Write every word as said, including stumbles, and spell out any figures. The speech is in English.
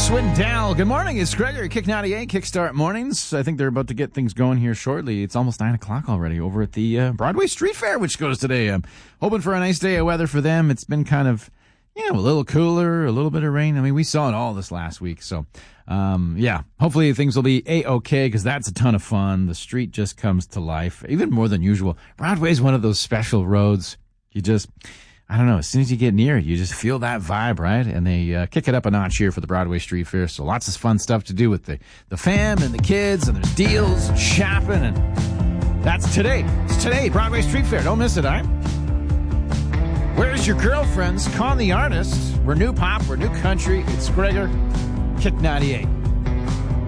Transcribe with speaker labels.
Speaker 1: Swindell. Good morning. It's Gregory, Kick ninety-eight, Kickstart Mornings. I think they're about to get things going here shortly. It's almost nine o'clock already over at the uh, Broadway Street Fair, which goes today. I'm hoping for a nice day of weather for them. It's been kind of, you know, a little cooler, a little bit of rain. I mean, we saw it all this last week. So, um, yeah, hopefully things will be A-okay because that's a ton of fun. The street just comes to life, even more than usual. Broadway is one of those special roads. You just... I don't know, as soon as you get near it, you just feel that vibe, right? And they uh, kick it up a notch here for the Broadway Street Fair. So lots of fun stuff to do with the, the fam and the kids, and there's deals and shopping, and that's today. It's today, Broadway Street Fair. Don't miss it, all right? Where's your girlfriends? Con the artists. We're new pop, we're new country. It's Gregor, Kick ninety-eight.